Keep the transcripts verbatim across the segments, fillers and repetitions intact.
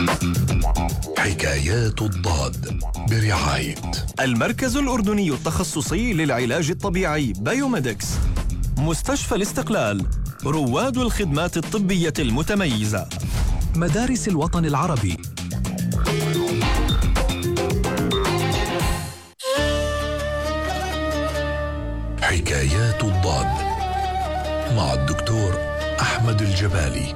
حكايات الضاد برعاية المركز الأردني التخصصي للعلاج الطبيعي بايوميدكس، مستشفى الاستقلال، رواد الخدمات الطبية المتميزة، مدارس الوطن العربي. حكايات الضاد مع الدكتور أحمد الجبالي.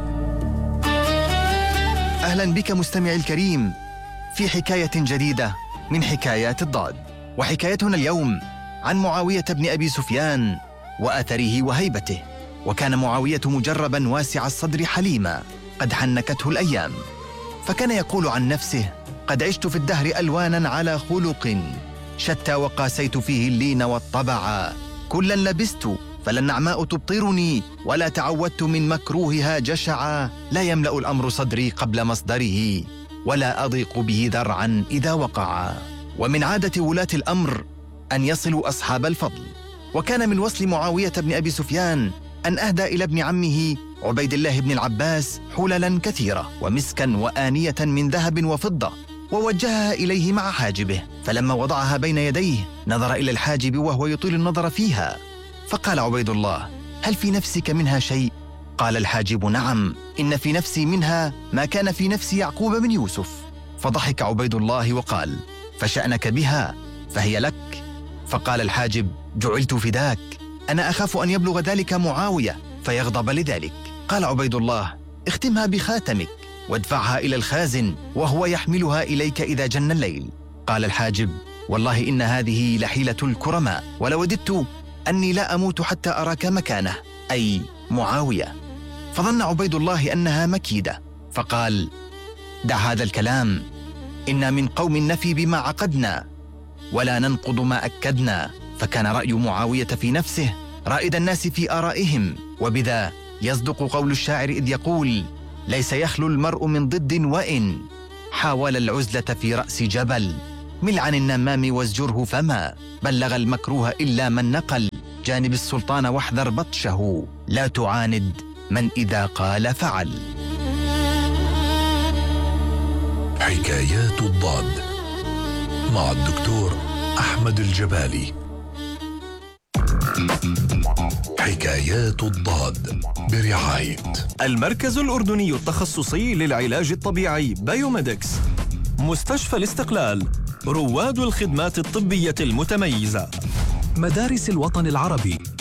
أهلا بك مستمعي الكريم في حكاية جديدة من حكايات الضاد، وحكايتنا اليوم عن معاوية بن أبي سفيان وأثره وهيبته. وكان معاوية مجربا واسع الصدر حليما قد حنكته الأيام، فكان يقول عن نفسه: قد عشت في الدهر ألوانا على خلق شتى، وقاسيت فيه اللين والطبع. كلا لبست فلا النعماء تبطرني، ولا تعودت من مكروهها جشعا. لا يملأ الأمر صدري قبل مصدره، ولا أضيق به ذرعا إذا وقعا. ومن عادة ولاة الأمر أن يصلوا أصحاب الفضل، وكان من وصل معاوية بن أبي سفيان أن أهدى إلى ابن عمه عبيد الله بن العباس حللا كثيرة ومسكا وآنية من ذهب وفضة، ووجهها إليه مع حاجبه. فلما وضعها بين يديه نظر إلى الحاجب وهو يطيل النظر فيها، فقال عبيد الله: هل في نفسك منها شيء؟ قال الحاجب: نعم، إن في نفسي منها ما كان في نفس يعقوب بن يوسف. فضحك عبيد الله وقال: فشأنك بها، فهي لك. فقال الحاجب: جعلت فداك، أنا أخاف أن يبلغ ذلك معاوية فيغضب لذلك. قال عبيد الله: اختمها بخاتمك وادفعها إلى الخازن وهو يحملها إليك إذا جن الليل. قال الحاجب: والله إن هذه لحيلة الكرماء، ولوددت أني لا أموت حتى أراك مكانه، أي معاوية. فظن عبيد الله أنها مكيدة، فقال: دع هذا الكلام، إنا من قوم نفي بما عقدنا ولا ننقض ما أكدنا. فكان رأي معاوية في نفسه رائد الناس في آرائهم، وبذا يصدق قول الشاعر إذ يقول: ليس يخلو المرء من ضد وإن حاول العزلة في رأس جبل. مل عن النمام وازجره فما بلغ المكروه إلا من نقل. جانب السلطان واحذر بطشه، لا تعاند من إذا قال فعل. حكايات الضاد مع الدكتور أحمد الجبالي. حكايات الضاد برعاية المركز الأردني التخصصي للعلاج الطبيعي بايوميدكس، مستشفى الاستقلال، رواد الخدمات الطبية المتميزة، مدارس الوطن العربي.